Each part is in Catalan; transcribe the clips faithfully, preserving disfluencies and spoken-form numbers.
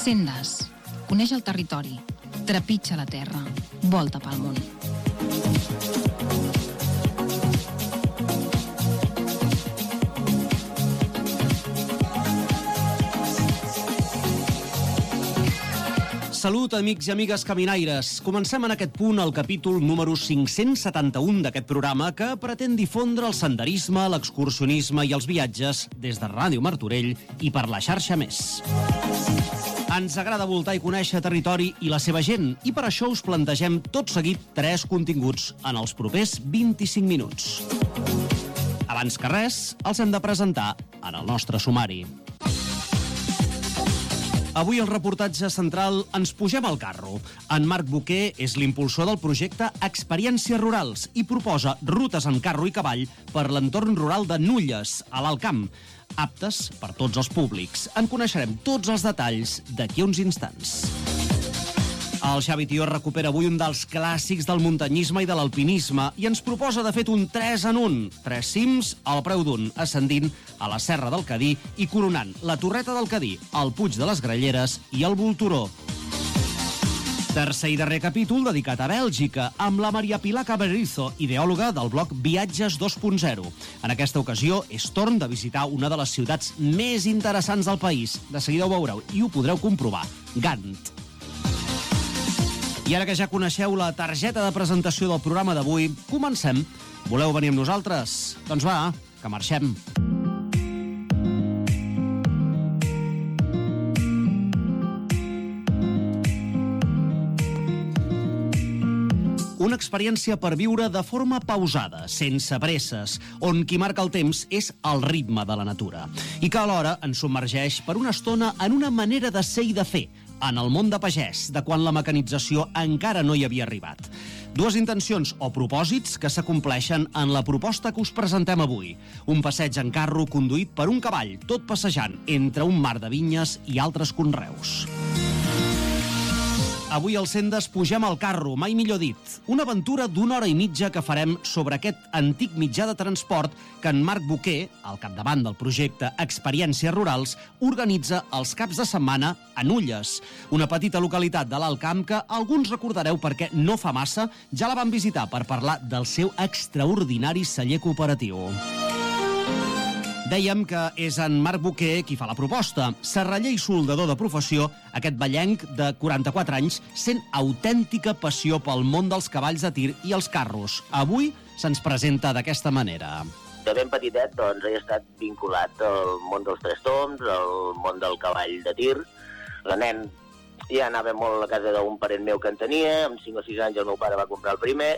Sendes. Coneix el territori. Trepitja la terra. Volta pel món. Salut, amics i amigues caminaires. Comencem en aquest punt el capítol número cinc-cents setanta-un d'aquest programa que pretén difondre el senderisme, l'excursionisme i els viatges des de Ràdio Martorell i per la xarxa Més. Ens agrada voltar i conèixer territori i la seva gent i per això us plantegem tot seguit tres continguts en els propers vint-i-cinc minuts. Abans que res, els hem de presentar en el nostre sumari. Avui al reportatge central ens pugem al carro. En Marc Boquer és l'impulsor del projecte Experiències Rurals i proposa rutes en carro i cavall per l'entorn rural de Nulles, a l'Alt Camp, aptes per tots els públics. En coneixerem tots els detalls d'aquí uns instants. El Xavi Tió recupera avui un dels clàssics del muntanyisme i de l'alpinisme i ens proposa, de fet, un tres en un. Tres cims al preu d'un, ascendint a la Serra del Cadí i coronant la Torreta del Cadí, el Puig de les Gralleres i el Volturó. Tercer i darrer capítol dedicat a Bèlgica, amb la Maria Pilar Cabrerizo, ideòloga del blog Viatges dos punt zero. En aquesta ocasió és torn de visitar una de les ciutats més interessants del país. De seguida ho veureu i ho podreu comprovar. Gant. I ara que ja coneixeu la targeta de presentació del programa d'avui, comencem. Voleu venir amb nosaltres? Doncs va, que marxem. Una experiència per viure de forma pausada, sense presses, on qui marca el temps és el ritme de la natura. I que alhora ens submergeix per una estona en una manera de ser i de fer, en el món de pagès, de quan la mecanització encara no hi havia arribat. Dues intencions o propòsits que s'acompleixen en la proposta que us presentem avui. Un passeig en carro conduït per un cavall, tot passejant entre un mar de vinyes i altres conreus. Avui al Sendes pugem al carro, mai millor dit. Una aventura d'una hora i mitja que farem sobre aquest antic mitjà de transport que en Marc Boquer, al capdavant del projecte Experiències Rurals, organitza els caps de setmana a Nulles, una petita localitat de l'Alt Camp que alguns recordareu perquè no fa massa ja la van visitar per parlar del seu extraordinari celler cooperatiu. Dèiem que és en Marc Boquer qui fa la proposta. Serraller i soldador de professió, aquest vallenc de quaranta-quatre anys sent autèntica passió pel món dels cavalls de tir i els carros. Avui se'ns presenta d'aquesta manera. De ben petitet, doncs, he estat vinculat al món dels tres toms, al món del cavall de tir. De nen ja anava molt a casa d'un parent meu que en tenia, amb cinc o sis anys el meu pare va comprar el primer,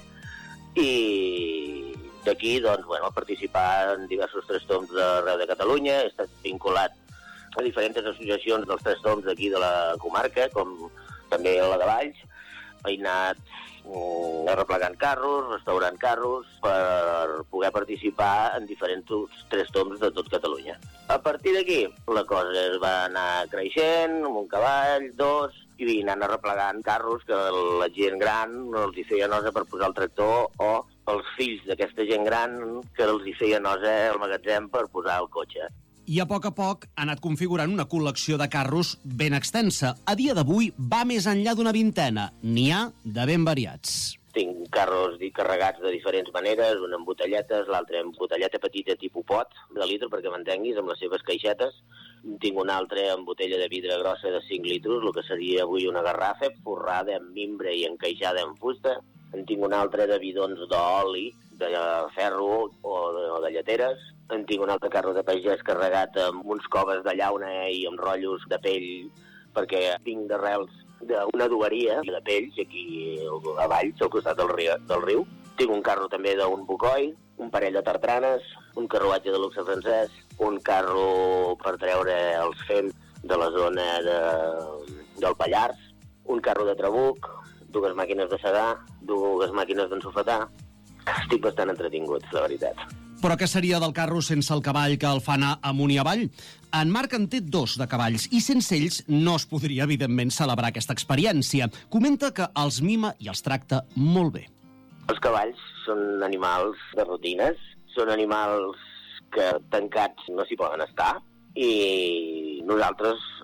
i d'aquí, doncs, bueno, participar en diversos tres toms d'arreu de Catalunya. He estat vinculat a diferents associacions dels tres toms d'aquí de la comarca, com també la de Valls. He anat mm, arreplegant carros, restaurant carros, per poder participar en diferents tres toms de tot Catalunya. A partir d'aquí, la cosa es va anar creixent, amb un cavall, dos, i anant arreplegant carros que la gent gran els hi feia nosa per posar el tractor, o els fills d'aquesta gent gran que els hi feia nosa al magatzem per posar el cotxe. I a poc a poc ha anat configurant una col·lecció de carros ben extensa. A dia d'avui va més enllà d'una vintena. N'hi ha de ben variats. Tinc carros carregats de diferents maneres, un amb botelletes, l'altre amb botelleta petita tipus pot de litre, perquè m'entenguis, amb les seves caixetes. Tinc un altre amb botella de vidre grossa de cinc litres, el que seria avui una garrafa, forrada amb mimbre i encaixada en fusta. En tinc un altre de bidons d'oli, de ferro o de, o de lleteres. En tinc un altre carro de pagès carregat amb uns coves de llauna i amb rotllos de pell, perquè tinc d'arrels d'una adoberia de pells aquí a Valls, al costat del riu, del riu. Tinc un carro també d'un bocoi, un parell de tartranes, un carruatge de luxe francès, un carro per treure els fems de la zona de, del Pallars, un carro de trabuc, dues màquines de segar, dues màquines d'ensofetar. Estic bastant entretingut, la veritat. Però què seria del carro sense el cavall que el fa anar amunt i avall? En Marc en té dos de cavalls i sense ells no es podria, evidentment, celebrar aquesta experiència. Comenta que els mima i els tracta molt bé. Els cavalls són animals de rutines, són animals que tancats no s'hi poden estar, i nosaltres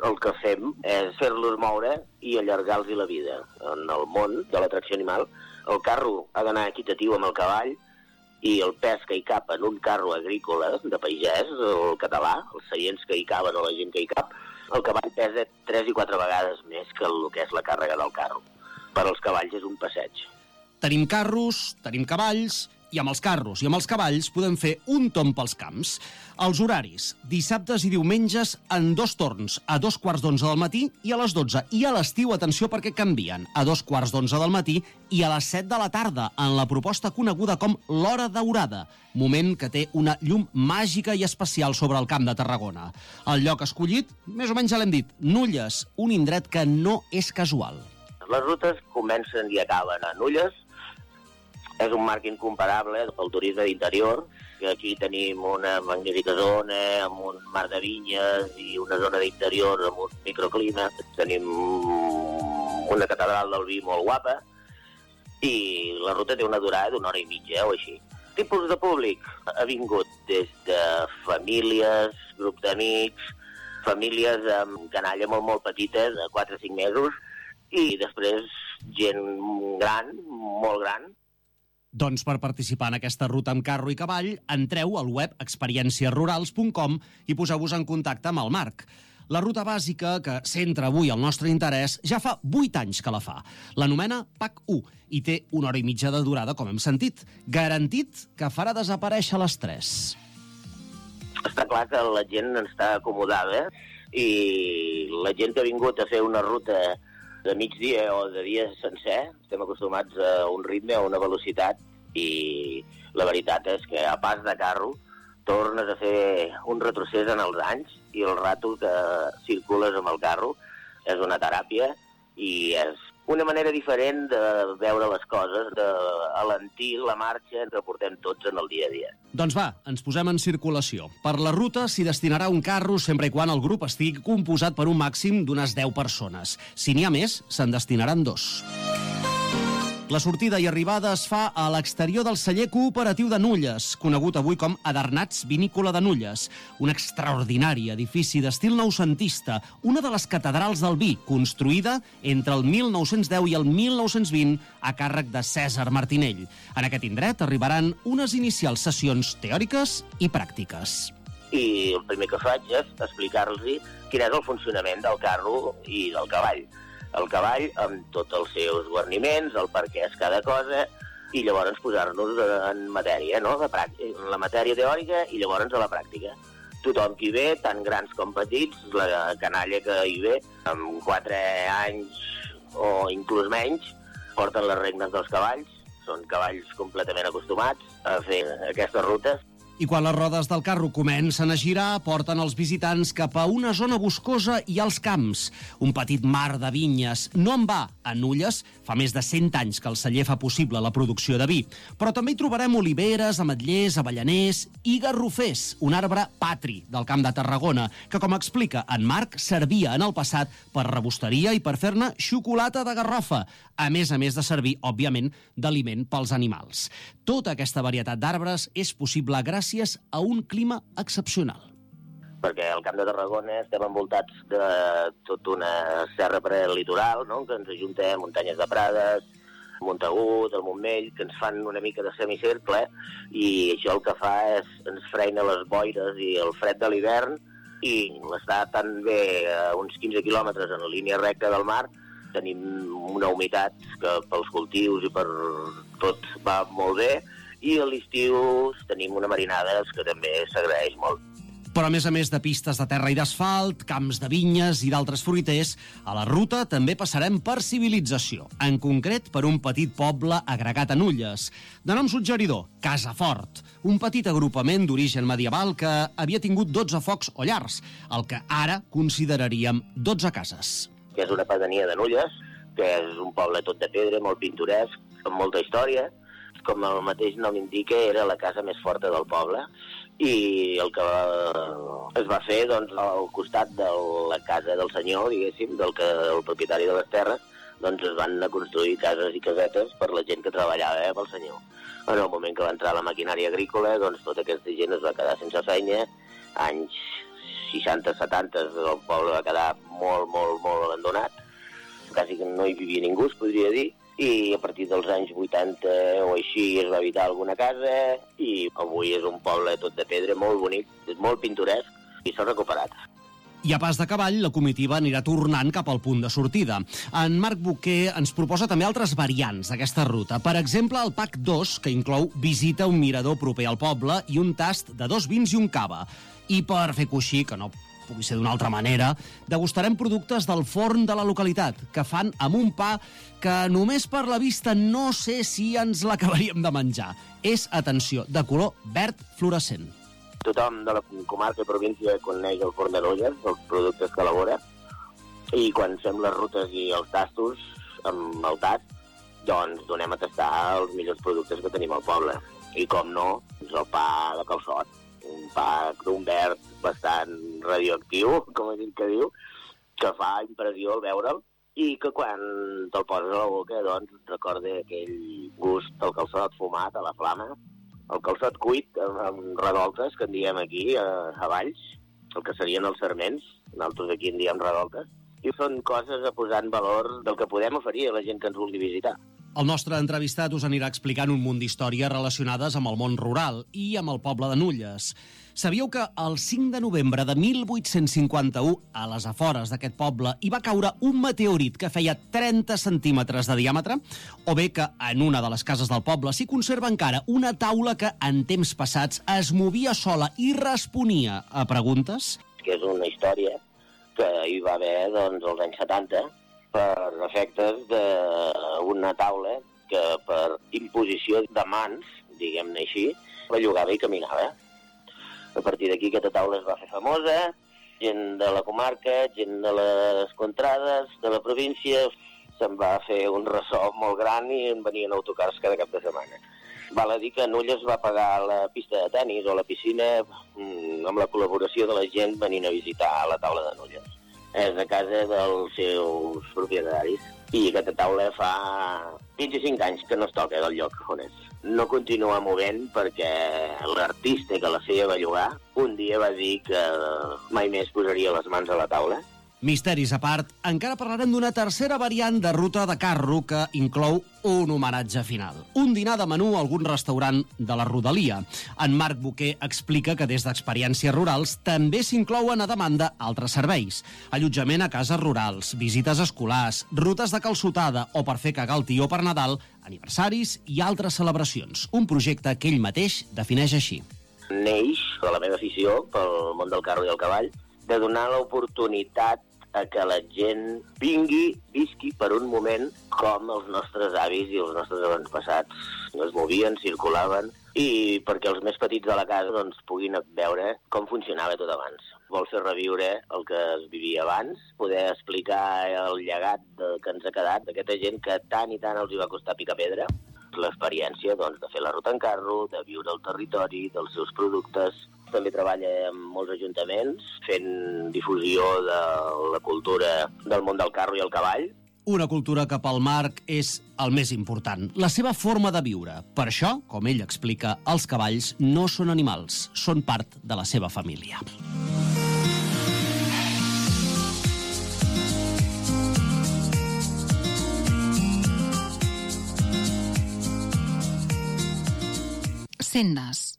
el que fem és fer-los moure i allargar-los la vida. En el món de l'atracció animal, el carro ha d'anar equitatiu amb el cavall i el pes que hi cap en un carro agrícola de pagès, el català, els seients que hi caben o la gent que hi cap, el cavall pesa tres i quatre vegades més que el que és la càrrega del carro. Per als cavalls és un passeig. Tenim carros, tenim cavalls, i amb els carros i amb els cavalls podem fer un tomb pels camps. Els horaris, dissabtes i diumenges en dos torns, a dos quarts d'onze del matí i a les dotze. I a l'estiu, atenció, perquè canvien, a dos quarts d'onze del matí i a les set de la tarda, en la proposta coneguda com l'Hora Daurada, moment que té una llum màgica i especial sobre el Camp de Tarragona. El lloc escollit, més o menys ja l'hem dit, Nulles, un indret que no és casual. Les rutes comencen i acaben a Nulles. És un marc incomparable pel turisme d'interior, que aquí tenim una magnífica zona amb un mar de vinyes i una zona d'interior amb un microclima. Tenim una catedral del vi molt guapa i la ruta té una durada d'una hora i mitja o així. Tipus de públic ha vingut des de famílies, grup d'amics, famílies amb canalla molt, molt petita, de quatre o cinc mesos, i després gent gran, molt gran. Doncs per participar en aquesta ruta amb carro i cavall, entreu al web experiències rurals punt com i poseu-vos en contacte amb el Marc. La ruta bàsica, que centra avui el nostre interès, ja fa vuit anys que la fa. L'anomena P A C u i té una hora i mitja de durada, com hem sentit. Garantit que farà desaparèixer l'estrès. Està clar que la gent està acomodada i la gent que ha vingut a fer una ruta de migdia o de dia sencer, estem acostumats a un ritme, a una velocitat, i la veritat és que a pas de carro tornes a fer un retrocés en els anys i el rato que circules amb el carro és una teràpia i és una manera diferent de veure les coses, d'alentir la marxa que portem tots en el dia a dia. Doncs va, ens posem en circulació. Per la ruta s'hi destinarà un carro sempre i quan el grup estigui composat per un màxim d'unes deu persones. Si n'hi ha més, se'n destinaran dos. La sortida i arribada es fa a l'exterior del celler cooperatiu de Nulles, conegut avui com Adernats Vinícola de Nulles, un extraordinari edifici d'estil noucentista, una de les catedrals del vi, construïda entre el mil nou-cents deu i el mil nou-cents vint a càrrec de Cèsar Martinell. En aquest indret arribaran unes inicials sessions teòriques i pràctiques. I el primer que faig és explicar-los quin és el funcionament del carro i del cavall. El cavall amb tots els seus guarniments, el per què és cada cosa, i llavors posar-nos en matèria, no? La matèria teòrica i llavors a la pràctica. Tothom que hi ve, tant grans com petits, la canalla que hi ve, amb quatre anys o inclús menys, porten les regnes dels cavalls, són cavalls completament acostumats a fer aquestes rutes. I quan les rodes del carro comencen a girar, porten els visitants cap a una zona boscosa i als camps. Un petit mar de vinyes. No en va, a Nulles fa més de cent anys que el celler fa possible la producció de vi. Però també hi trobarem oliveres, ametllers, avellaners i garrofers, un arbre patri del Camp de Tarragona, que, com explica en Marc, servia en el passat per rebosteria i per fer-ne xocolata de garrofa, a més a més de servir, òbviament, d'aliment pels animals. Tota aquesta varietat d'arbres és possible gràcies a un clima excepcional. Perquè al Camp de Tarragona estem envoltats de tota una serra prelitoral, no?, que ens ajunta muntanyes de Prades, Montagut, el Montmell, que ens fan una mica de semicercle, i això el que fa és ens freina les boires i el fred de l'hivern, i l'estar tan bé a uns quinze quilòmetres en la línia recta del mar, tenim una humitat que pels cultius i per tot va molt bé, i a l'estiu tenim una marinada que també s'agraeix molt. Però a més a més de pistes de terra i d'asfalt, camps de vinyes i d'altres fruiters, a la ruta també passarem per civilització, en concret per un petit poble agregat a Nulles, de nom suggeridor, Casafort, un petit agrupament d'origen medieval que havia tingut dotze focs o llars, el que ara consideraríem dotze cases. Que és una pedania de Nulles, que és un poble tot de pedra, molt pintoresc, amb molta història. Com el mateix nom indica, era la casa més forta del poble, i el que es va fer, doncs, al costat de la casa del senyor, diguéssim, del que, el propietari de les terres, doncs es van construir cases i casetes per la gent que treballava eh, pel senyor. En el moment que va entrar la maquinària agrícola, doncs tota aquesta gent es va quedar sense feina. Anys seixanta setanta el poble va quedar hi vivia ningú, es podria dir, i a partir dels anys vuitanta o així es va habitar alguna casa, i avui és un poble tot de pedra, molt bonic, molt pintoresc, i s'ha recuperat. I a pas de cavall, la comitiva anirà tornant cap al punt de sortida. En Marc Boquer ens proposa també altres variants d'aquesta ruta. Per exemple, el pack dos, que inclou visita a un mirador proper al poble i un tast de dos vins i un cava. I per fer coixí, que no pugui ser d'una altra manera, degustarem productes del forn de la localitat, que fan amb un pa que només per la vista no sé si ens l'acabaríem de menjar. És, atenció, de color verd fluorescent. Tothom de la comarca i província coneix el forn de Nulles, els productes que elabora, i quan fem les rutes i els tastos amb el tast, doncs donem a tastar els millors productes que tenim al poble. I com no, és el pa de calçot, un pa d'un verd bastant radioactiu, com és que diu, que fa impressió al veure'l, i que quan te'l poses a la boca, doncs, recorda aquell gust del calçot fumat a la flama, el calçot cuit amb redoltes, que en diem aquí, a, a Valls, el que serien els sarments, nosaltres aquí en diem redoltes, i són coses a posar en valor del que podem oferir a la gent que ens vulgui visitar. El nostre entrevistat us anirà explicant un munt d'històries relacionades amb el món rural i amb el poble de Nulles. Sabíeu que el cinc de novembre de mil vuit-cents cinquanta-u, a les afores d'aquest poble, hi va caure un meteorit que feia trenta centímetres de diàmetre? O bé que en una de les cases del poble s'hi conserva encara una taula que en temps passats es movia sola i responia a preguntes? Que és una història que hi va haver doncs, als anys setanta per efectes d'una taula que per imposició de mans, diguem-ne així, bellugava i caminava. A partir d'aquí aquesta taula es va fer famosa, gent de la comarca, gent de les contrades, de la província, se'n va fer un ressò molt gran i en venien autocars cada cap de setmana. Val a dir que Nulles va pagar la pista de tennis o la piscina amb la col·laboració de la gent venint a visitar la taula de Nulles. És a casa dels seus propietaris. I aquesta taula fa vint-i-cinc anys que no es toca del lloc on és. No continua movent perquè l'artista que la feia bellugar un dia va dir que mai més posaria les mans a la taula. Misteris a part, encara parlarem d'una tercera variant de ruta de carro que inclou un homenatge final. Un dinar de menú a algun restaurant de la rodalia. En Marc Boquer explica que des d'Experiències Rurals també s'inclouen a demanda altres serveis. Allotjament a cases rurals, visites escolars, rutes de calçotada o per fer cagar el tió per Nadal, aniversaris i altres celebracions. Un projecte que ell mateix defineix així. Neix de la meva afició pel món del carro i el cavall, de donar l'oportunitat a que la gent vingui, visqui per un moment com els nostres avis i els nostres avantpassats es movien, circulaven, i perquè els més petits de la casa doncs, puguin veure com funcionava tot abans. Vol fer reviure el que es vivia abans, poder explicar el llegat de, que ens ha quedat d'aquesta gent que tant i tant els hi va costar picar pedra, l'experiència doncs, de fer la ruta en carro, de viure el territori, dels seus productes. També treballa amb molts ajuntaments fent difusió de la cultura del món del carro i el cavall. Una cultura que pel Marc és el més important, la seva forma de viure. Per això, com ell explica, els cavalls no són animals, són part de la seva família. Sendes.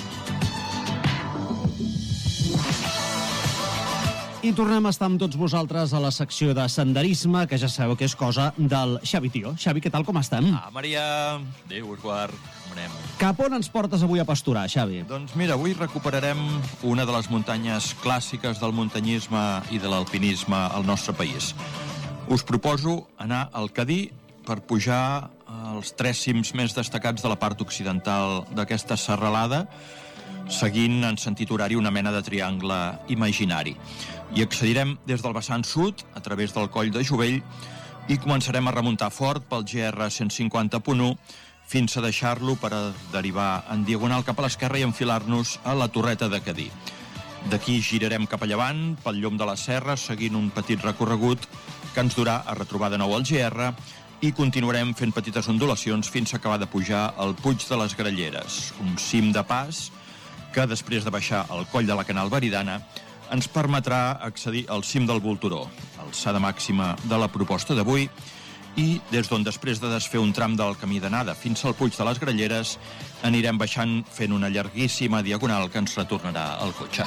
I tornem a estar amb tots vosaltres a la secció de senderisme, que ja sabeu que és cosa del Xavi Tió. Xavi, què tal, com estem? Ah, Maria, adéu, Eduard, com anem? Cap on ens portes avui a pasturar, Xavi? Doncs mira, avui recuperarem una de les muntanyes clàssiques del muntanyisme i de l'alpinisme al nostre país. Us proposo anar al Cadí per pujar als tres cims més destacats de la part occidental d'aquesta serralada, seguint en sentit horari una mena de triangle imaginari. I accedirem des del vessant sud, a través del coll de Jovell, i començarem a remuntar fort pel G R cent cinquanta punt u fins a deixar-lo per a derivar en diagonal cap a l'esquerra i enfilar-nos a la Torreta de Cadí. D'aquí girarem cap a llevant, pel llom de la serra, seguint un petit recorregut que ens durà a retrobar de nou el G R, i continuarem fent petites ondulacions fins a acabar de pujar al Puig de les Gralleres, un cim de pas que després de baixar al coll de la Canal Veridana ens permetrà accedir al cim del Volturó, alçada màxima de la proposta d'avui, i des d'on, després de desfer un tram del camí d'anada fins al Puig de les Gralleres, anirem baixant fent una llarguíssima diagonal que ens retornarà al cotxe.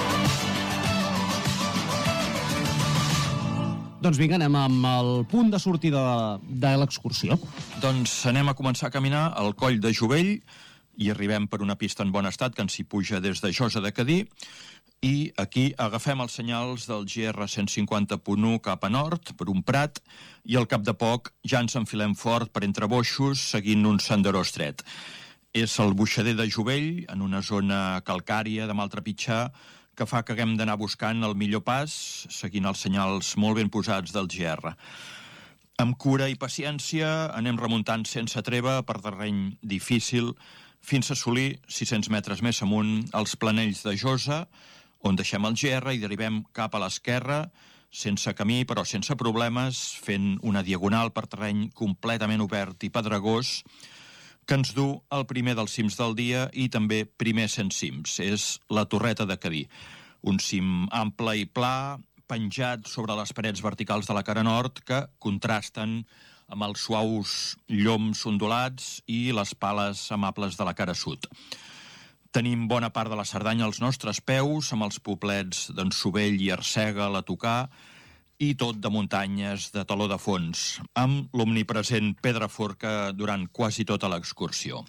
Doncs vinga, anem amb el punt de sortida de l'excursió. Doncs anem a començar a caminar al Coll de Jovell i arribem per una pista en bon estat que ens hi puja des de Josa de Cadí, i aquí agafem els senyals del G R cent cinquanta punt u cap a nord, per un prat, i al cap de poc ja ens enfilem fort per entre boixos, seguint un senderó estret. És el Boixader de Jovell, en una zona calcària de mal trepitjar, que fa que haguem d'anar buscant el millor pas, seguint els senyals molt ben posats del G R. Amb cura i paciència anem remuntant sense treva per terreny difícil fins a assolir sis-cents metres més amunt els planells de Josa, on deixem el G R i derivem cap a l'esquerra, sense camí però sense problemes, fent una diagonal per terreny completament obert i pedregós, que ens du al primer dels cims del dia i també primer cent cims. És la Torreta de Cadí, un cim ample i pla, penjat sobre les parets verticals de la cara nord, que contrasten amb els suaus lloms ondulats i les pales amables de la cara sud. Tenim bona part de la Cerdanya als nostres peus, amb els poblets d'en Sobell i Arsèguel a tocar, i tot de muntanyes de taló de fons, amb l'omnipresent Pedraforca durant quasi tota l'excursió.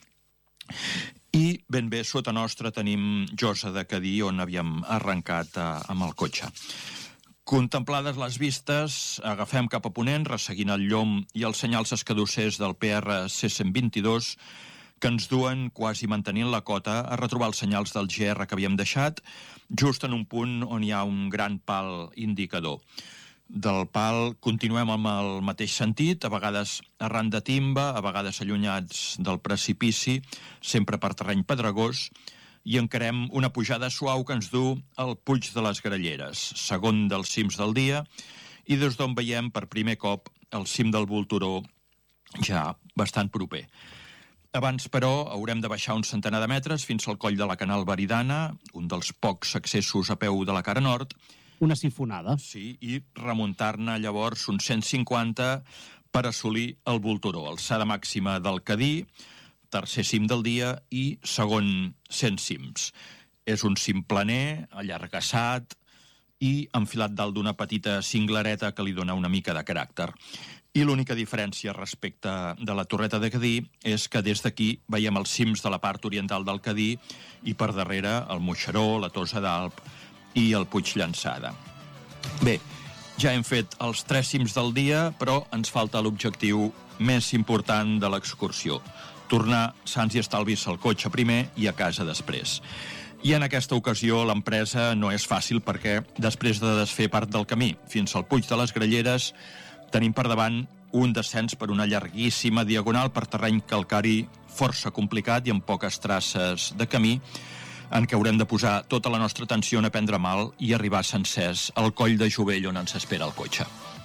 I ben bé sota nostra tenim Josa de Cadí, on havíem arrencat eh, amb el cotxe. Contemplades les vistes, agafem cap a ponent, resseguint el llom i els senyals escadussers del P R C cent vint-i-dos, que ens duen, quasi mantenint la cota, a retrobar els senyals del G R que havíem deixat, just en un punt on hi ha un gran pal indicador. Del pal continuem amb el mateix sentit, a vegades arran de timba, a vegades allunyats del precipici, sempre per terreny pedregós, i encarem una pujada suau que ens du al Puig de les Gralleres, segon dels cims del dia, i des d'on veiem per primer cop el cim del Volturó ja bastant proper. Abans, però, haurem de baixar un centenar de metres fins al coll de la Canal Veridana, un dels pocs accessos a peu de la cara nord. Una sifonada. Sí, i remuntar-ne llavors uns cent cinquanta per assolir el Volturó, alçada màxima del Cadí, tercer cim del dia i segon cent cims. És un cim planer, allargassat i enfilat dalt d'una petita cinglereta que li dona una mica de caràcter. I l'única diferència respecte de la Torreta de Cadí és que des d'aquí veiem els cims de la part oriental del Cadí i per darrere el Moixeró, la Tossa d'Alp i el Puig Llançada. Bé, ja hem fet els tres cims del dia, però ens falta l'objectiu més important de l'excursió: tornar sants i estalvis al cotxe primer i a casa després. I en aquesta ocasió l'empresa no és fàcil perquè, després de desfer part del camí fins al Puig de les Gralleres, tenim per davant un descens per una llarguíssima diagonal per terreny calcari força complicat i amb poques traces de camí, en què haurem de posar tota la nostra atenció en aprendre mal i arribar sencers al Coll de Jovell, on ens espera el cotxe.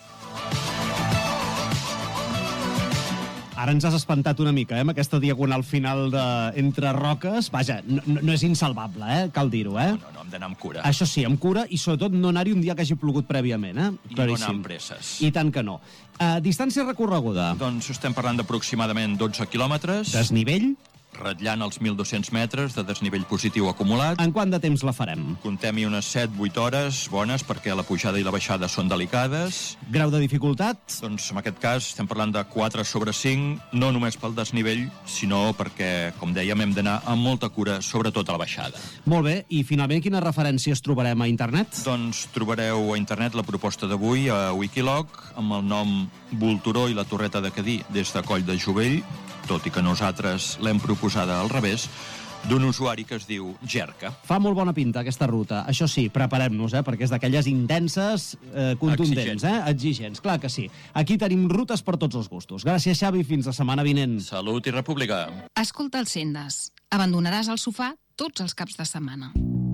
Ara ens has espantat una mica, eh, amb aquesta diagonal final de... entre roques. Vaja, no, no és insalvable, eh? Cal dir-ho, eh? No, no, no, hem d'anar amb cura. Això sí, amb cura, i sobretot no anar-hi un dia que hagi plogut prèviament, eh? I no anar amb presses. I tant que no. Uh, distància recorreguda. Doncs estem parlant d'aproximadament dotze quilòmetres. Desnivell? Ratllant els mil dos-cents metres de desnivell positiu acumulat. En quant de temps la farem? Contem-hi unes set vuit hores bones, perquè la pujada i la baixada són delicades. Grau de dificultat? Doncs en aquest cas estem parlant de quatre sobre cinc, no només pel desnivell, sinó perquè, com dèiem, hem d'anar amb molta cura, sobretot a la baixada. Molt bé, i finalment quines referències trobarem a internet? Doncs trobareu a internet la proposta d'avui a Wikiloc, amb el nom Volturó i la Torreta de Cadí des de Coll de Jovell, tot i que nosaltres l'hem proposada al revés, d'un usuari que es diu Jerka. Fa molt bona pinta aquesta ruta. Això sí, preparem-nos, eh, perquè és d'aquelles intenses, eh, contundents, eh? Exigents, clar que sí. Aquí tenim rutes per tots els gustos. Gràcies, Xavi, fins la setmana vinent. Salut i república. Escolta els Sendes. Abandonaràs el sofà tots els caps de setmana.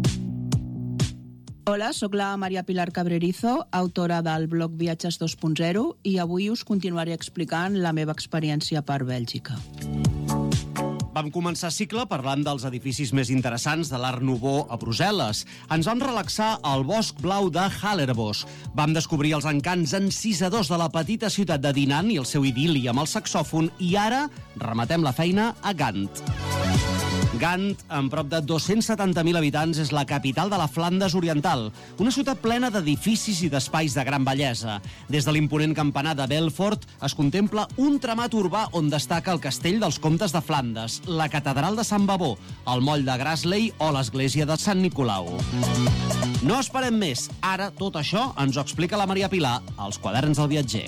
Hola, sóc la Maria Pilar Cabrerizo, autora del blog Viatges dos punt zero, i avui us continuaré explicant la meva experiència per Bèlgica. Vam començar cicle parlant dels edificis més interessants de l'Art Nouveau a Brussel·les. Ens vam relaxar al Bosc Blau de Hallerbos. Vam descobrir els encants encisadors de la petita ciutat de Dinan i el seu idil·li amb el saxòfon, i ara rematem la feina a Gant. Gant, amb prop de dos-cents setanta mil habitants, és la capital de la Flandes Oriental, una ciutat plena d'edificis i d'espais de gran bellesa. Des de l'imponent campanar de Belfort es contempla un tramat urbà on destaca el castell dels comtes de Flandes, la catedral de Sant Bavó, el moll de Grassley o l'església de Sant Nicolau. No esperem més. Ara tot això ens ho explica la Maria Pilar als Quaderns del Viatger.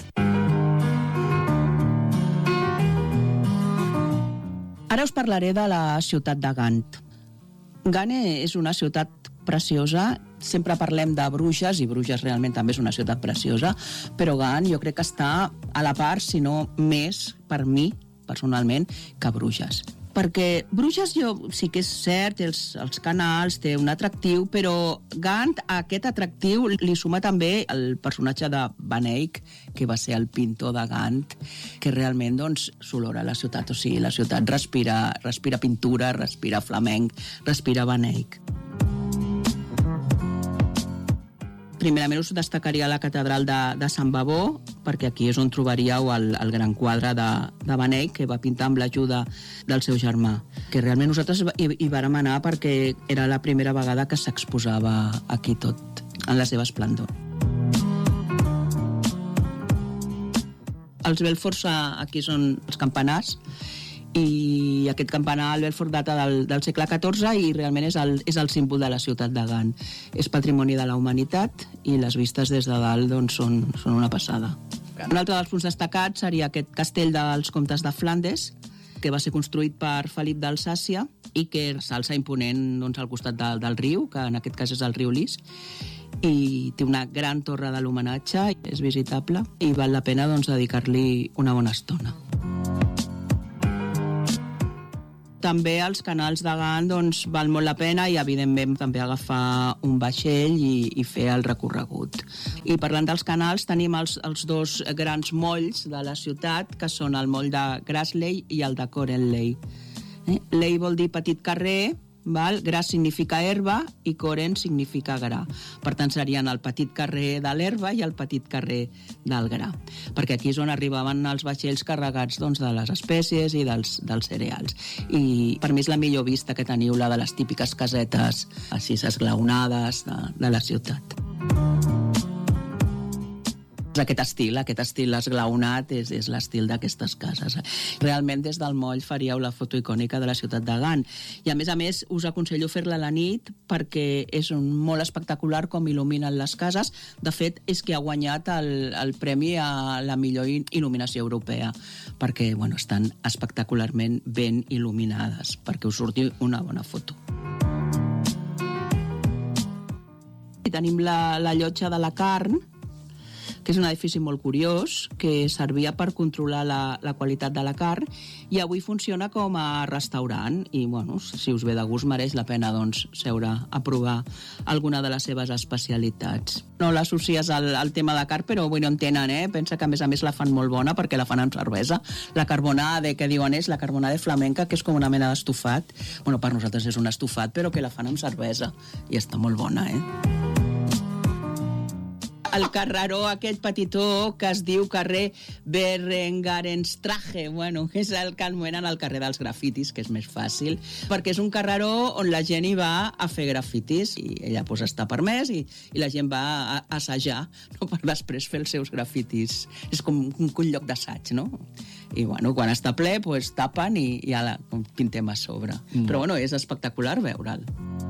Ara us parlaré de la ciutat de Gant. Gant és una ciutat preciosa. Sempre parlem de Bruges, i Bruges realment també és una ciutat preciosa, però Gant jo crec que està a la part, si no més, per mi, personalment, que Bruges. Perquè Bruges jo, sí que és cert, els, els canals, té un atractiu, però Gant, a aquest atractiu, li suma també el personatge de Van Eyck, que va ser el pintor de Gant, que realment doncs, s'olora la ciutat. O sigui, la ciutat respira, respira pintura, respira flamenc, respira Van Eyck. Primerament us destacaria la catedral de, de Sant Bavó, perquè aquí és on trobaríeu el, el gran quadre de, de Van Eyck, que va pintar amb l'ajuda del seu germà. Que realment nosaltres hi, hi vàrem anar perquè era la primera vegada que s'exposava aquí tot, en la seva esplendor. Els Belforts aquí són els campanars, i aquest campanar, el Belfort, data del, del segle catorze i realment és el, és el símbol de la ciutat de Gant. És patrimoni de la humanitat i les vistes des de dalt doncs, són, són una passada. Un altre dels punts destacats seria aquest castell dels comtes de Flandes, que va ser construït per Felip d'Alsàcia i que s'alça imponent doncs, al costat de, del riu, que en aquest cas és el riu Lis, i té una gran torre de l'homenatge, és visitable i val la pena doncs, dedicar-li una bona estona. També els canals de Gant doncs, val molt la pena i, evidentment, també agafar un vaixell i, i fer el recorregut. I parlant dels canals, tenim els, els dos grans molls de la ciutat, que són el moll de Grassley i el de Corenley. Eh? Ley vol dir petit carrer, val? Gras significa herba i Coren significa gra. Per tant, serien el petit carrer de l'herba i el petit carrer del gra. Perquè aquí és on arribaven els vaixells carregats doncs, de les espècies i dels, dels cereals. I per mi és la millor vista que teniu, la de les típiques casetes així esglaonades de, de la ciutat. Aquest estil, aquest estil esglaonat és, és l'estil d'aquestes cases. Realment des del moll faríeu la foto icònica de la ciutat de Gant. I a més a més us aconsello fer-la a la nit perquè és un, molt espectacular com il·luminen les cases. De fet, és que ha guanyat el, el premi a la millor il·luminació europea perquè bueno, estan espectacularment ben il·luminades, perquè us surti una bona foto. I tenim la, la llotja de la carn, que és un edifici molt curiós, que servia per controlar la, la qualitat de la carn i avui funciona com a restaurant i, bueno, si us ve de gust, mereix la pena doncs, seure a provar alguna de les seves especialitats. No l'associes al, al tema de carn, però avui no en tenen, eh? Pensa que, a més a més, la fan molt bona perquè la fan amb cervesa. La carbonade, que diuen és la carbonade flamenca, que és com una mena d'estofat. Bueno, per nosaltres és un estofat, però que la fan amb cervesa i està molt bona, eh? El carreró aquest petitó que es diu carrer Berengarenstrache, bueno, és el que anomenen el carrer dels grafitis, que és més fàcil, perquè és un carreró on la gent hi va a fer grafitis i ella pues, està permès i, i la gent va a, a assajar, no? Per després fer els seus grafitis. És com un, un lloc d'assaig, no? I bueno, quan està ple, pues, tapen i, i ala, pintem a sobre. Mm. Però bueno, és espectacular veure'l.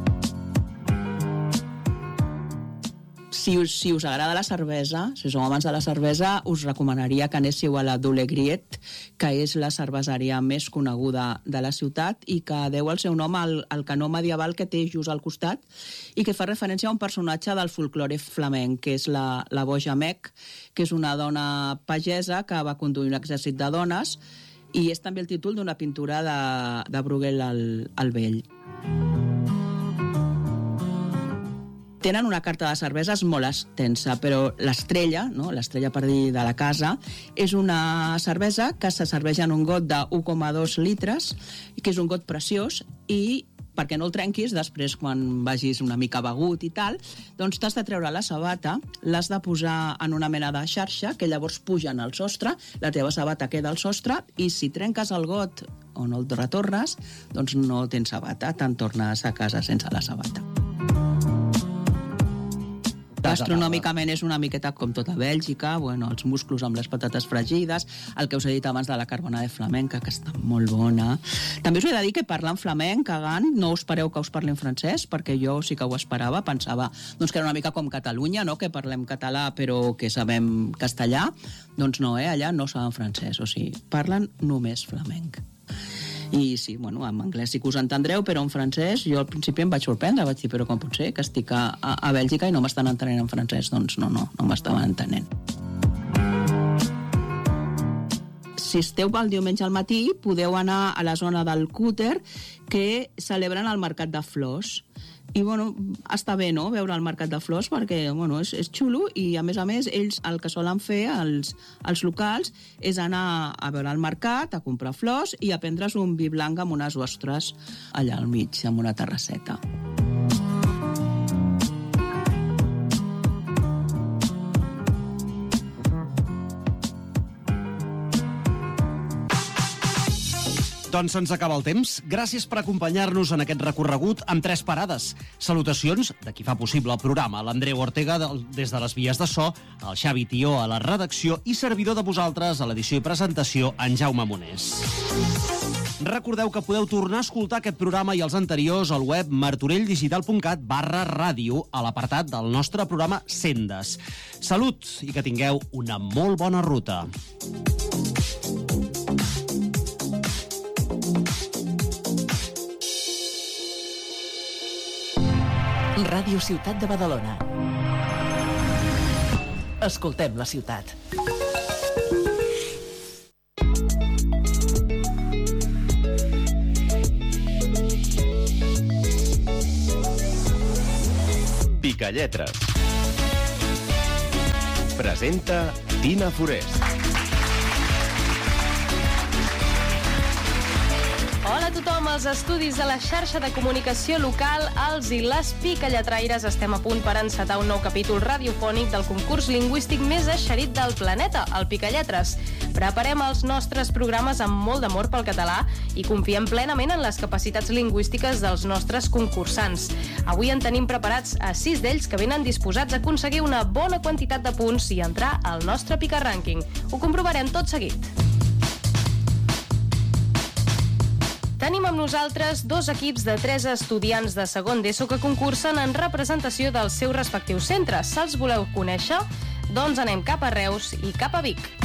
Si us, si us agrada la cervesa, si sou amants de la cervesa, us recomanaria que anéssiu a la Doulegriet, que és la cerveseria més coneguda de la ciutat i que deu el seu nom al, al canó medieval que té just al costat i que fa referència a un personatge del folklore flamenc, que és la, la Boja Mec, que és una dona pagesa que va conduir un exèrcit de dones i és també el títol d'una pintura de, de Bruegel el, el Vell. Tenen una carta de cerveses molt extensa, però l'estrella, no? l'estrella per dir de la casa, és una cervesa que se serveix en un got de u coma dos litres, que és un got preciós, i perquè no el trenquis, després quan vagis una mica begut i tal, doncs t'has de treure la sabata, l'has de posar en una mena de xarxa, que llavors pugen al sostre, la teva sabata queda al sostre, i si trenques el got o no el retornes, doncs no tens sabata, te'n tornes a casa sense la sabata. Gastronòmicament és una miqueta com tota Bèlgica, bueno, els musclos amb les patates fregides, el que us he dit abans de la carbonada flamenca, que està molt bona. També us he de dir que parlen flamenc, a Gant, no us espereu que us parlin francès, perquè jo sí que ho esperava, pensava doncs, que era una mica com Catalunya, no? Que parlem català però que sabem castellà. Doncs no, eh? Allà no saben francès, o sigui, parlen només flamenc. I sí, bueno, en anglès sí que us entendreu, però en francès jo al principi em vaig sorprendre, vaig dir, però com pot ser que estic a, a, a Bèlgica i no m'estan entenent en francès? Doncs no, no, no m'estaven entenent. Si esteu el diumenge al matí, podeu anar a la zona del Cúter, que celebren el Mercat de Flors. I, bueno, està bé, no?, veure el Mercat de Flors, perquè, bueno, és, és xulo, i, a més a més, ells el que solen fer, els, els locals, és anar a veure el mercat, a comprar flors i a prendre's un vi blanc amb unes ostres allà al mig, amb una terrasseta. Doncs se'ns acaba el temps. Gràcies per acompanyar-nos en aquest recorregut amb tres parades. Salutacions de qui fa possible el programa, l'Andreu Ortega des de les vies de so, el Xavi Tió a la redacció i servidor de vosaltres a l'edició i presentació, en Jaume Monés. Recordeu que podeu tornar a escoltar aquest programa i els anteriors al web martorelldigital punt cat barra ràdio a l'apartat del nostre programa Sendes. Salut i que tingueu una molt bona ruta. Ràdio Ciutat de Badalona. Escoltem la ciutat. Picalletres. Presenta Tina Forest. Hola a tothom, als estudis de la xarxa de comunicació local, els i les picalletraires estem a punt per encetar un nou capítol radiofònic del concurs lingüístic més eixerit del planeta, el Picalletres. Preparem els nostres programes amb molt d'amor pel català i confiem plenament en les capacitats lingüístiques dels nostres concursants. Avui en tenim preparats a sis d'ells que venen disposats a aconseguir una bona quantitat de punts i entrar al nostre Picarrànquing. Ho comprovarem tot seguit. Tenim amb nosaltres dos equips de tres estudiants de segon d'ESO que concursen en representació dels seus respectius centres. Se'ls voleu conèixer? Doncs anem cap a Reus i cap a Vic.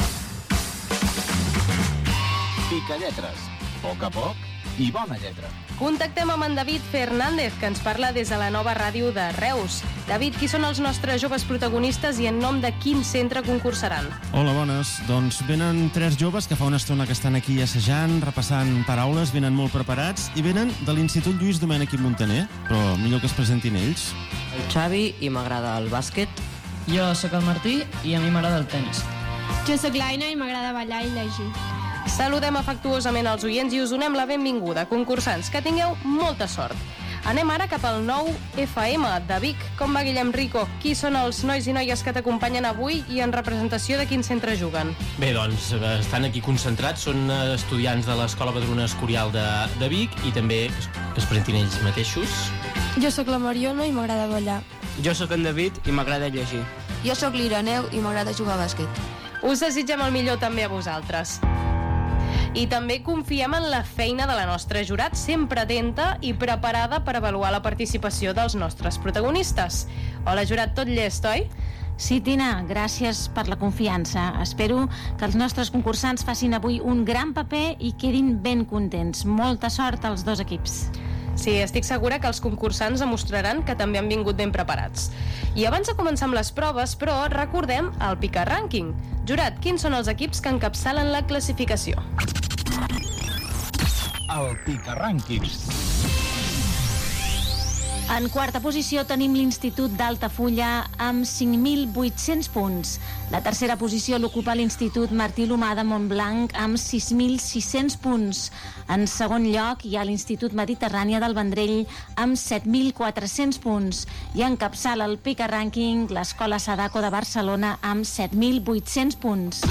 Picalletres. Poc a poc i bona lletra. Contactem amb en David Fernández, que ens parla des de la nova ràdio de Reus. David, qui són els nostres joves protagonistes i en nom de quin centre concursaran? Hola, bones. Doncs venen tres joves que fa una estona que estan aquí assajant, repassant paraules, venen molt preparats i venen de l'Institut Lluís Domènech i Montaner, però millor que es presentin ells. El Xavi i m'agrada el bàsquet. Jo sóc el Martí i a mi m'agrada el tennis. Jo sóc l'Aina i m'agrada ballar i llegir. Saludem afectuosament els oients i us donem la benvinguda, concursants, que tingueu molta sort. Anem ara cap al nou F M de Vic. Com va, Guillem Rico? Qui són els nois i noies que t'acompanyen avui i en representació de quin centre juguen? Bé, doncs, estan aquí concentrats, són estudiants de l'Escola Padrona Escorial de, de Vic i també que es presentin ells mateixos. Jo sóc la Mariona i m'agrada ballar. Jo sóc en David i m'agrada llegir. Jo sóc l'Ireneu i m'agrada jugar a bàsquet. Us desitgem el millor també a vosaltres. I també confiem en la feina de la nostra jurat, sempre atenta i preparada per avaluar la participació dels nostres protagonistes. Hola, jurat, tot llest, oi? Sí, Tina, gràcies per la confiança. Espero que els nostres concursants facin avui un gran paper i quedin ben contents. Molta sort als dos equips. Sí, estic segura que els concursants demostraran que també han vingut ben preparats. I abans de començar amb les proves, però, recordem el Picarrànquing. Jurat, quins són els equips que encapçalen la classificació? El Picarrànquing. En quarta posició tenim l'Institut d'Altafulla amb cinc mil vuit-cents punts. La tercera posició l'ocupa l'Institut Martí L'Humà de Montblanc amb sis mil sis-cents punts. En segon lloc hi ha l'Institut Mediterrània del Vendrell amb set mil quatre-cents punts. I encapçala el Pica Rànquing l'Escola Sadako de Barcelona amb set mil vuit-cents punts.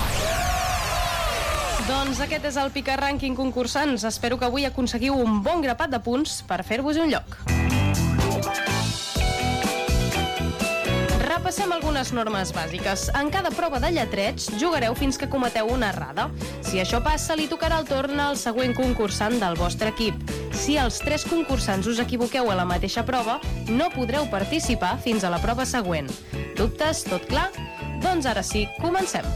Doncs aquest és el Pica Rànquing concursants. Espero que avui aconseguiu un bon grapat de punts per fer-vos un lloc. Repassem algunes normes bàsiques. En cada prova de lletreig jugareu fins que cometeu una errada. Si això passa, li tocarà el torn al següent concursant del vostre equip. Si els tres concursants us equivoqueu a la mateixa prova, no podreu participar fins a la prova següent. Dubtes? Tot clar? Doncs ara sí, comencem.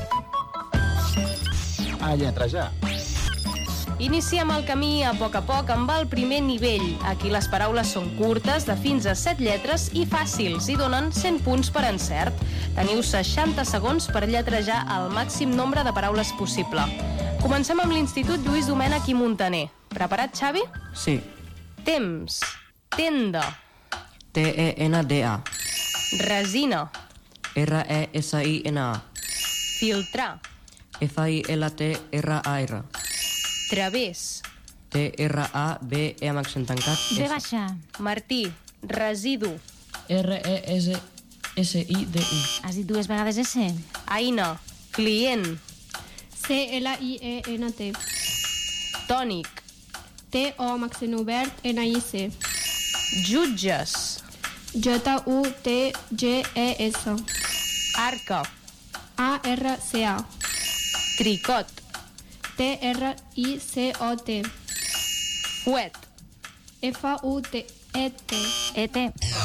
A lletrejar. Iniciem el camí a poc a poc amb el primer nivell. Aquí les paraules són curtes, de fins a set lletres i fàcils, i donen cent punts per encert. Teniu seixanta segons per lletrejar el màxim nombre de paraules possible. Comencem amb l'Institut Lluís Domènech i Muntaner. Preparat, Xavi? Sí. Temps. Tenda. T E N D A. Resina. R E S I N A. Filtrar. F I L T R A R. Través. T R A B E amb accent tancat. B baixa. Martí. Residu. R E S S I D U. Has dit dues vegades S? Aina. Client. C L I E N T. Tònic. T O amb accent obert N I C. Jutges. J U T G E S. Arca. A R C A. Tricot. T R I C O T. Fuet. F U T E T. E T.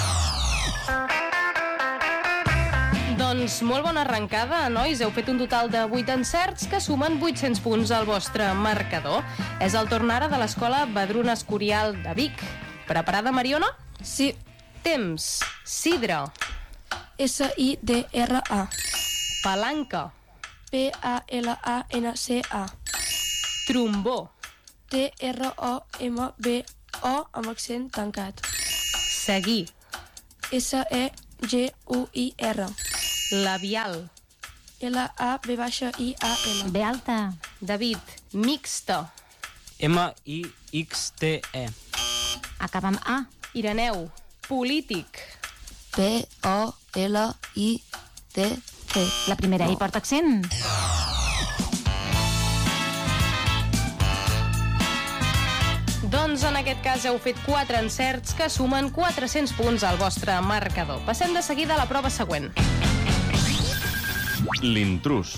Doncs molt bona arrencada, nois. Heu fet un total de vuit encerts que sumen vuit-cents punts al vostre marcador. És el torn ara de l'Escola Vedruna Escorial de Vic. Preparada, Mariona? Sí. Temps. Sidra. S I D R A. Palanca. P A L A N C A. Trombó. T R O M B O amb accent tancat. Seguir. S E G U I R. Labial. L A B baixa I A L. B alta. David. Mixta. M I X T E. Acaba amb A. Ireneu. Polític. P O L I T T. La primera I porta accent. Doncs en aquest cas heu fet quatre encerts que sumen quatre-cents punts al vostre marcador. Passem de seguida a la prova següent. L'intrús.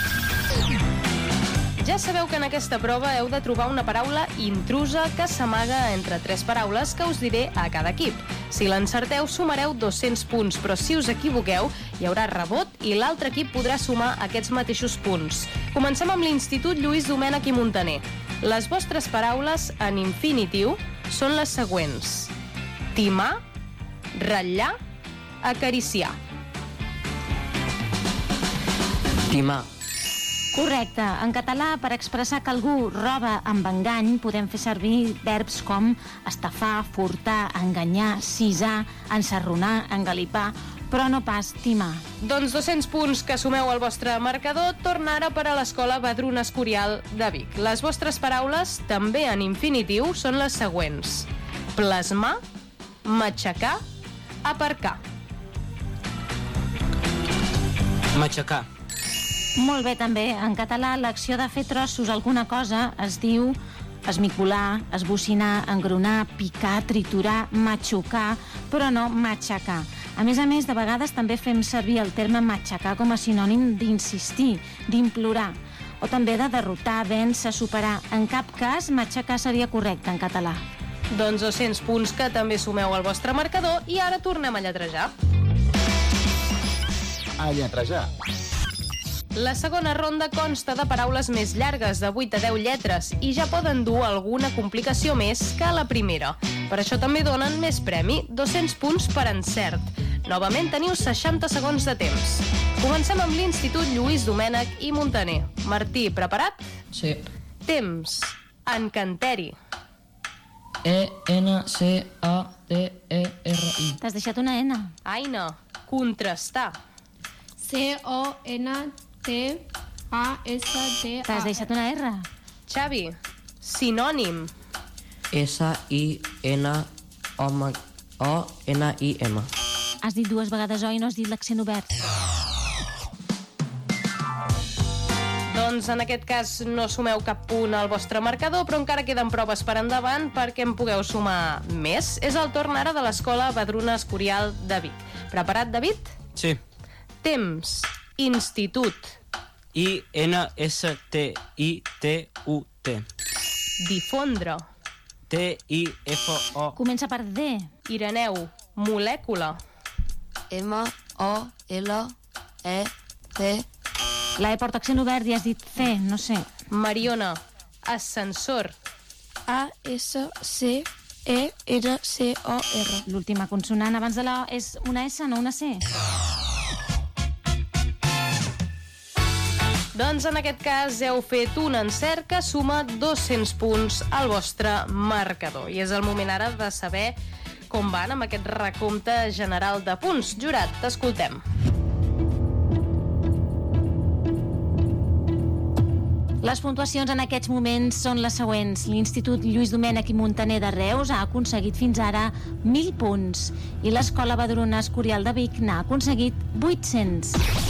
Ja sabeu que en aquesta prova heu de trobar una paraula intrusa que s'amaga entre tres paraules que us diré a cada equip. Si l'encerteu, sumareu dos-cents punts, però si us equivoqueu, hi haurà rebot i l'altre equip podrà sumar aquests mateixos punts. Comencem amb l'Institut Lluís Domènech i Muntaner. Les vostres paraules en infinitiu són les següents: timar, ratllar, acariciar. Timar. Correcte. En català, per expressar que algú roba amb engany, podem fer servir verbs com estafar, furtar, enganyar, cisar, ensarronar, engalipar, però no pas timar. Doncs dos-cents punts que sumeu al vostre marcador. Torna ara per a l'Escola Vedruna Escorial de Vic. Les vostres paraules, també en infinitiu, són les següents: plasmar, matxacar, aparcar. Matxacar. Molt bé, també. En català, l'acció de fer trossos alguna cosa es diu esmicolar, esbocinar, engronar, picar, triturar, matxucar, però no matxacar. A més a més, de vegades també fem servir el terme matxacar com a sinònim d'insistir, d'implorar, o també de derrotar, vèncer, superar. En cap cas, matxacar seria correcte en català. Doncs dos-cents punts que també sumeu al vostre marcador i ara tornem a lletrejar. A lletrejar. La segona ronda consta de paraules més llargues, de vuit a deu lletres, i ja poden dur alguna complicació més que la primera. Per això també donen més premi, dos-cents punts per encert. Novament teniu seixanta segons de temps. Comencem amb l'Institut Lluís Domènech i Muntaner. Martí, preparat? Sí. Temps. Encanteri. E N C A T E R I. T'has deixat una N. Aina, contrastar. C O N T A S T A. T'has deixat una R. Xavi, sinònim. S I N O N I M. Has dit dues vegades O i no has dit l'accent obert. Doncs en aquest cas no sumeu cap punt al vostre marcador, però encara queden proves per endavant perquè en pugueu sumar més. És el torn ara de l'Escola Badruna Escorial de Vic. Preparat, David? Sí. Temps. Institut. I N S T I T U T. Difondre. T I F O. Comença per D. Ireneu. Molècula. M O L E C. La E porta accent obert i has dit C, no sé. Mariona. Ascensor. A S C E N C O R. L'última consonant abans de la O és una S, no una C. Doncs en aquest cas heu fet un encert que suma dos-cents punts al vostre marcador. I és el moment ara de saber com van amb aquest recompte general de punts. Jurat, t'escoltem. Les puntuacions en aquests moments són les següents. L'Institut Lluís Domènech i Muntaner de Reus ha aconseguit fins ara mil punts i l'Escola Badruna Escorial de Vic n'ha aconseguit vuit-cents.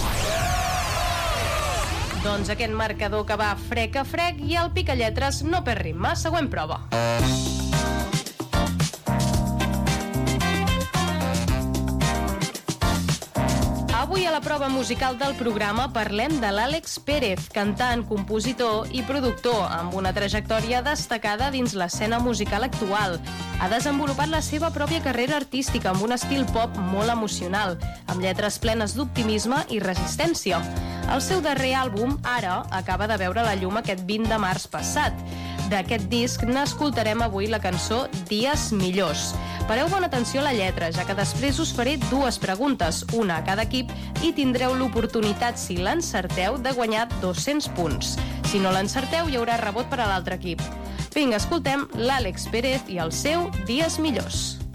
Doncs aquest marcador que va frec a frec i el picalletres no perd ritme. Següent prova. Avui a la prova musical del programa parlem de l'Àlex Pérez, cantant, compositor i productor amb una trajectòria destacada dins l'escena musical actual. Ha desenvolupat la seva pròpia carrera artística amb un estil pop molt emocional, amb lletres plenes d'optimisme i resistència. El seu darrer àlbum, Ara, acaba de veure la llum aquest vint de març passat. D'aquest disc n'escoltarem avui la cançó Dies Millors. Pareu bona atenció a la lletra, ja que després us faré dues preguntes, una a cada equip, i tindreu l'oportunitat, si l'encerteu, de guanyar dos-cents punts. Si no l'encerteu, hi haurà rebot per a l'altre equip. Vinga, escoltem l'Àlex Pérez i el seu Dies Millors.